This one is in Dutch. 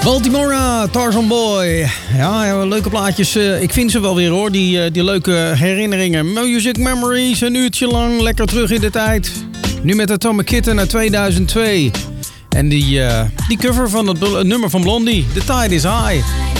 Baltimora, Tarzan Boy. Ja, leuke plaatjes. Ik vind ze wel weer hoor, die leuke herinneringen. Music Memories, een uurtje lang, lekker terug in de tijd. Nu met Atomic Kitten uit 2002. En die cover van het nummer van Blondie, The Tide is High.